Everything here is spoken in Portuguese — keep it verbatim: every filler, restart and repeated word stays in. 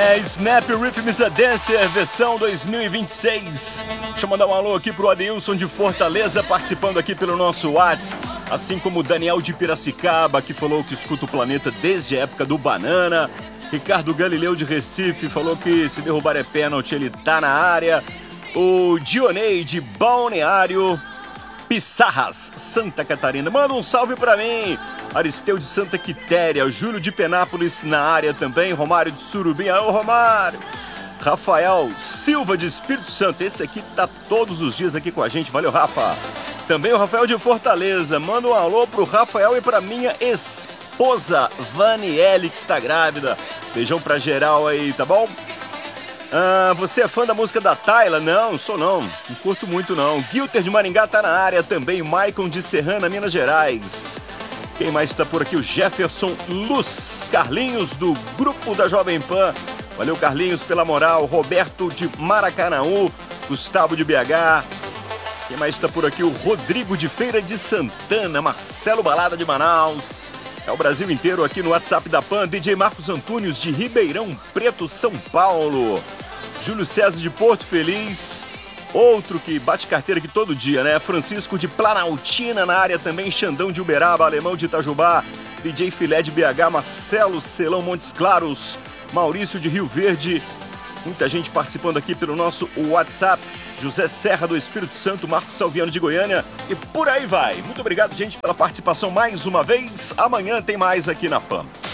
É Snap Rhythm is a Dancer, versão dois mil e vinte e seis. Deixa eu mandar um alô aqui pro Adeilson de Fortaleza, participando aqui pelo nosso WhatsApp. Assim como o Daniel de Piracicaba, que falou que escuta o planeta desde a época do Banana. Ricardo Galileu de Recife falou que se derrubar é pênalti, ele tá na área. O Dionei de Balneário Pissarras, Santa Catarina, manda um salve pra mim. Aristeu de Santa Quitéria, Júlio de Penápolis na área também, Romário de Surubim, ô Romário. Rafael Silva de Espírito Santo, esse aqui tá todos os dias aqui com a gente, valeu Rafa. Também o Rafael de Fortaleza, manda um alô pro Rafael e pra minha esposa Vaniele, que está grávida. Beijão pra geral aí, tá bom? Ah, você é fã da música da Tayla? Não, sou não, não curto muito não. Guilter de Maringá tá na área também, Maicon de Serrana, Minas Gerais. Quem mais tá por aqui? O Jefferson Luz, Carlinhos do Grupo da Jovem Pan. Valeu Carlinhos pela moral, Roberto de Maracanaú, Gustavo de B H. Quem mais tá por aqui? O Rodrigo de Feira de Santana, Marcelo Balada de Manaus. É o Brasil inteiro aqui no WhatsApp da Pan. D J Marcos Antunes de Ribeirão Preto, São Paulo. Júlio César de Porto Feliz. Outro que bate carteira aqui todo dia, né? Francisco de Planaltina na área também. Xandão de Uberaba, Alemão de Itajubá. D J Filé de B H, Marcelo Celão Montes Claros. Maurício de Rio Verde. Muita gente participando aqui pelo nosso WhatsApp. José Serra do Espírito Santo, Marcos Salviano de Goiânia e por aí vai. Muito obrigado, gente, pela participação mais uma vez. Amanhã tem mais aqui na Pan.